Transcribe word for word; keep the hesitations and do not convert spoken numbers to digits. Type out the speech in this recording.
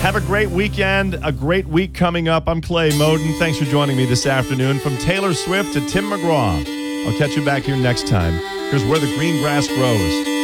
Have a great weekend, a great week coming up. I'm Clay Moden. Thanks for joining me this afternoon. From Taylor Swift to Tim McGraw. I'll catch you back here next time. Here's Where the Green Grass Grows.